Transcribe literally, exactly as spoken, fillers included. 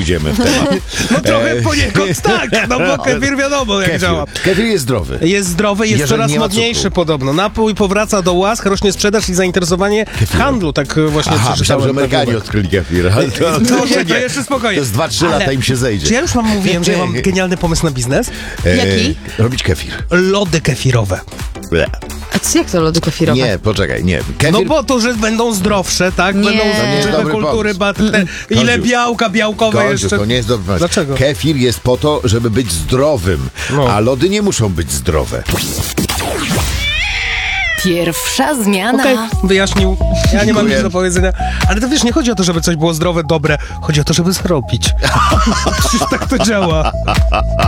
pójdziemy w temat. No trochę E, poniekąd tak, no bo kefir wiadomo jak Kefir. działa. Kefir jest zdrowy. Jest zdrowy, jest Jeżeli coraz nie ma modniejszy cukru. podobno. Napój powraca do łask, rośnie sprzedaż i zainteresowanie w handlu, tak właśnie Aha, myślałem, że przeczytałem. Amerykanie nagłówek. odkryli kefir. Ale to, to, No może nie, to jeszcze spokojnie. To jest dwa trzy Ale lata im się zejdzie. Czy ja już wam mówiłem, że ja mam genialny pomysł na biznes? E, Jaki? Robić kefir. Lody kefirowe. Ble. A co, jak to lody kefirowe? Nie, poczekaj, nie. Kefir... No bo to, że będą zdrowsze, tak? Nie. Będą To nie jest żywe dobry kultury, pomysł. ba- te, ile Końcu. białka białkowe Końcu, jeszcze. to nie jest dobry pomysł. Dlaczego? Kefir jest po to, żeby być zdrowym, No. a lody nie muszą być zdrowe. Pierwsza zmiana. Okej, wyjaśnił. Ja nie mam Dziękuję. nic do powiedzenia. Ale to wiesz, nie chodzi o to, żeby coś było zdrowe, dobre. Chodzi o to, żeby zrobić. Przecież tak to działa.